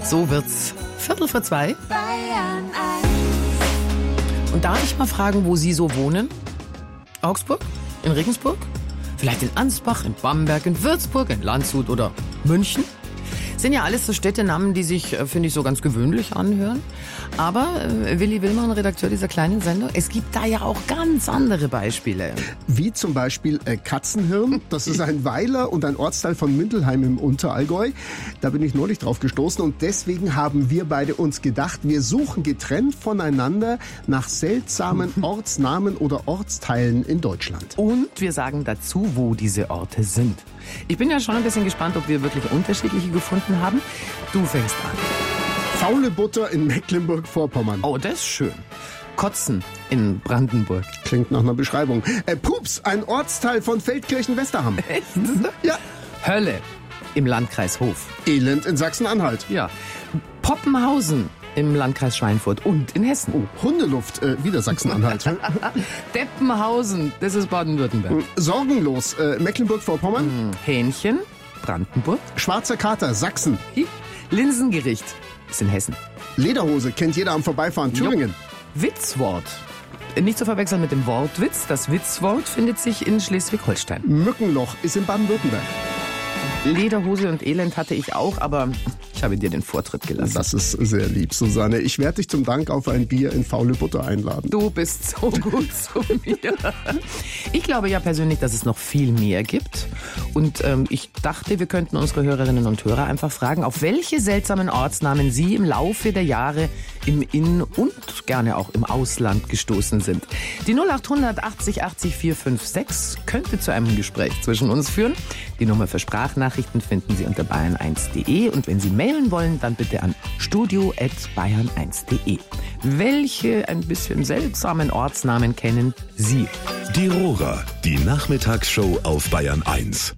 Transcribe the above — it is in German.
So wird's 1:15. Bayern 1. Und darf ich mal fragen, wo Sie so wohnen? Augsburg? In Regensburg? Vielleicht in Ansbach, in Bamberg, in Würzburg, in Landshut oder München? Sind ja alles so Städtenamen, die sich, finde ich, so ganz gewöhnlich anhören. Aber Willi Willmann, Redakteur dieser kleinen Sendung, es gibt da ja auch ganz andere Beispiele. Wie zum Beispiel Katzenhirn. Das ist ein Weiler und ein Ortsteil von Mindelheim im Unterallgäu. Da bin ich neulich drauf gestoßen und deswegen haben wir beide uns gedacht, wir suchen getrennt voneinander nach seltsamen Ortsnamen oder Ortsteilen in Deutschland. Und wir sagen dazu, wo diese Orte sind. Ich bin ja schon ein bisschen gespannt, ob wir wirklich unterschiedliche gefunden haben. Du fängst an. Faule Butter in Mecklenburg-Vorpommern. Oh, das ist schön. Kotzen in Brandenburg. Klingt nach einer Beschreibung. Pups, ein Ortsteil von Feldkirchen-Westerham. Echt? Ja. Hölle im Landkreis Hof. Elend in Sachsen-Anhalt. Ja. Poppenhausen im Landkreis Schweinfurt und in Hessen. Oh, Hundeluft, wieder Sachsen-Anhalt. Deppenhausen, das ist Baden-Württemberg. Sorgenlos, Mecklenburg-Vorpommern. Hähnchen, Brandenburg. Schwarzer Kater, Sachsen. Linsengericht ist in Hessen. Lederhose, kennt jeder am Vorbeifahren, Thüringen. Witzwort. Nicht zu verwechseln mit dem Wortwitz. Das Witzwort findet sich in Schleswig-Holstein. Mückenloch ist in Baden-Württemberg. Lederhose und Elend hatte ich auch, aber ich habe dir den Vortritt gelassen. Das ist sehr lieb, Susanne. Ich werde dich zum Dank auf ein Bier in Faule Butter einladen. Du bist so gut zu mir. Ich glaube ja persönlich, dass es noch viel mehr gibt. Und ich dachte, wir könnten unsere Hörerinnen und Hörer einfach fragen, auf welche seltsamen Ortsnamen sie im Laufe der Jahre im In- und gerne auch im Ausland gestoßen sind. Die 0800 80 80 456 könnte zu einem Gespräch zwischen uns führen. Die Nummer für Sprachnachrichten finden Sie unter bayern1.de. Und wenn Sie mailen wollen, dann bitte an studio@bayern1.de. Welche ein bisschen seltsamen Ortsnamen kennen Sie? Die Rohrer, die Nachmittagsshow auf Bayern 1.